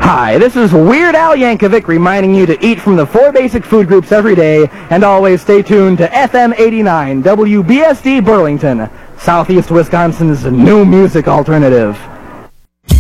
Hi, this is Weird Al Yankovic reminding you to eat from the 4 basic food groups every day, and always stay tuned to FM 89 WBSD Burlington, Southeast Wisconsin's new music alternative.